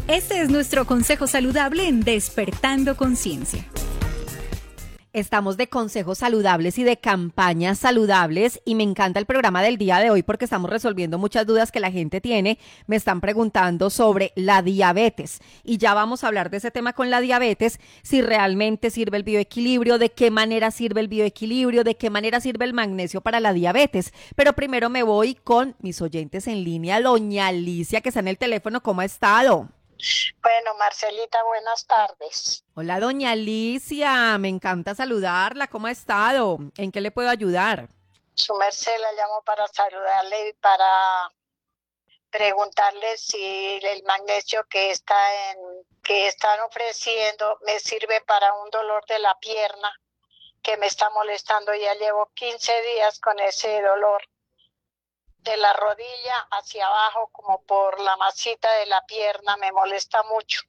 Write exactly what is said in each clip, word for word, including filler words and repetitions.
Este es nuestro consejo saludable en Despertando Conciencia. Estamos de consejos saludables y de campañas saludables y me encanta el programa del día de hoy porque estamos resolviendo muchas dudas que la gente tiene. Me están preguntando sobre la diabetes y ya vamos a hablar de ese tema con la diabetes, si realmente sirve el bioequilibrio, de qué manera sirve el bioequilibrio, de qué manera sirve el magnesio para la diabetes. Pero primero me voy con mis oyentes en línea. Doña Alicia, que está en el teléfono, ¿cómo ha estado? Bueno, Marcelita, buenas tardes. Hola, doña Alicia, me encanta saludarla. ¿Cómo ha estado? ¿En qué le puedo ayudar? Su merced, la llamo para saludarle y para preguntarle si el magnesio que está en que están ofreciendo me sirve para un dolor de la pierna que me está molestando. Ya llevo quince días con ese dolor de la rodilla hacia abajo, como por la masita de la pierna, me molesta mucho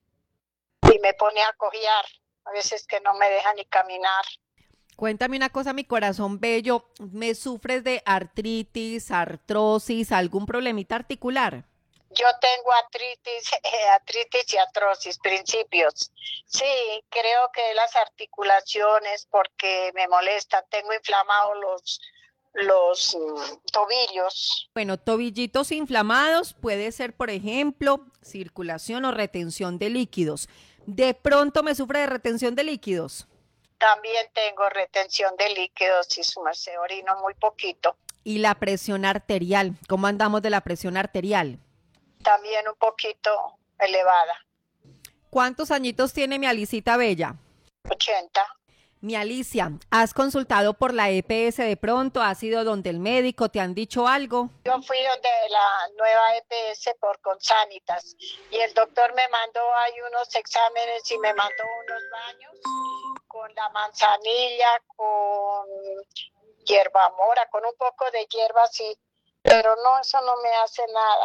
y me pone a cojear, a veces que no me deja ni caminar. Cuéntame una cosa, mi corazón bello, ¿me sufres de artritis, artrosis, algún problemita articular? Yo tengo artritis, eh, artritis y artrosis, principios. Sí, creo que las articulaciones porque me molestan, tengo inflamados los los um, tobillos. Bueno, tobillitos inflamados puede ser, por ejemplo, circulación o retención de líquidos. ¿De pronto me sufre de retención de líquidos? También tengo retención de líquidos y su merced, orino muy poquito. ¿Y la presión arterial? ¿Cómo andamos de la presión arterial? También un poquito elevada. ¿Cuántos añitos tiene mi Alicita Bella? ochenta. Mi Alicia, ¿has consultado por la E P S de pronto? ¿Has ido donde el médico? ¿Te han dicho algo? Yo fui donde la nueva E P S por Consanitas y el doctor me mandó ahí unos exámenes y me mandó unos baños con la manzanilla, con hierbamora, con un poco de hierba así, pero no, eso no me hace nada.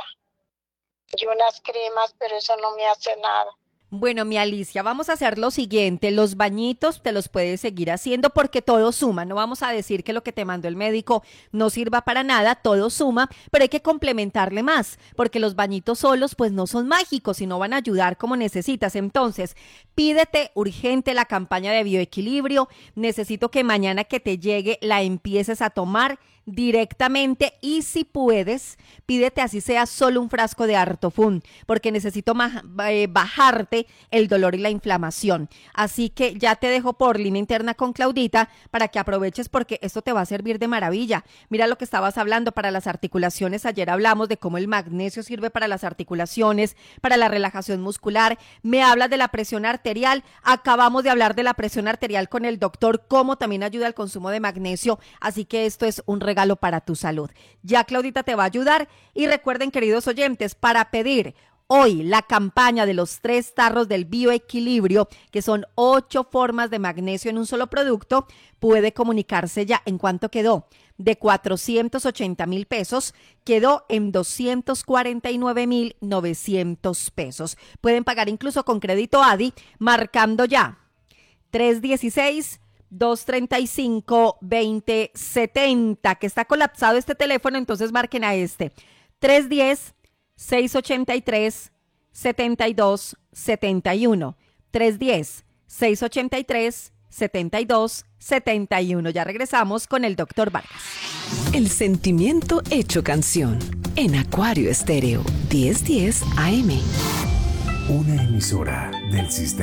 Y unas cremas, pero eso no me hace nada. Bueno, mi Alicia, vamos a hacer lo siguiente, los bañitos te los puedes seguir haciendo porque todo suma, no vamos a decir que lo que te mandó el médico no sirva para nada, todo suma, pero hay que complementarle más, porque los bañitos solos pues no son mágicos y no van a ayudar como necesitas. Entonces, pídete urgente la campaña de bioequilibrio, necesito que mañana que te llegue la empieces a tomar directamente y si puedes, pídete así sea solo un frasco de Artofun, porque necesito ma- eh, bajarte el dolor y la inflamación. Así que ya te dejo por línea interna con Claudita para que aproveches porque esto te va a servir de maravilla. Mira lo que estabas hablando para las articulaciones. Ayer hablamos de cómo el magnesio sirve para las articulaciones, para la relajación muscular. Me hablas de la presión arterial. Acabamos de hablar de la presión arterial con el doctor, cómo también ayuda el consumo de magnesio. Así que esto es un regalo regalo para tu salud. Ya Claudita te va a ayudar y recuerden, queridos oyentes, para pedir hoy la campaña de los tres tarros del bioequilibrio, que son ocho formas de magnesio en un solo producto, puede comunicarse ya. ¿En cuánto quedó? De cuatrocientos ochenta mil pesos, quedó en doscientos cuarenta y nueve mil novecientos pesos. Pueden pagar incluso con crédito A D I, marcando ya tres dieciséis, dos treinta y cinco, veinte setenta, que está colapsado este teléfono, entonces marquen a este, tres diez, seis ochenta y tres, setenta y dos setenta y uno, tres diez, seis ochenta y tres, setenta y dos setenta y uno. Ya regresamos con el doctor Vargas. El sentimiento hecho canción, en Acuario Estéreo, diez diez A M. Una emisora del sistema